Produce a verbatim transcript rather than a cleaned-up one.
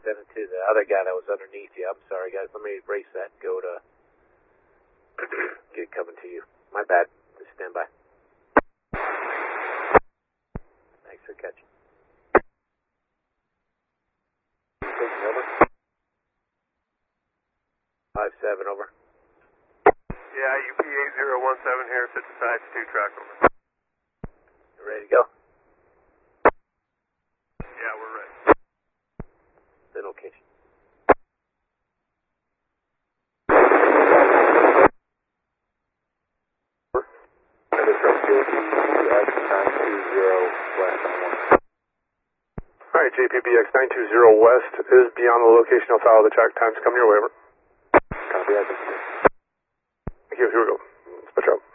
send it to the other guy that was underneath you. I'm sorry, guys. Let me erase that and go to get coming to you. My bad. Just stand by. Thanks for catching. Over. Five seven over. Yeah, U P eight zero one seven here. Sit aside two track over. You ready to go? Yeah, we're ready. The location. And it's from J P B X nine two zero west on one. Alright, J P B X nine two zero west is beyond the location. I'll follow the track times coming your way over. Copy, I can see. Thank you, here we go.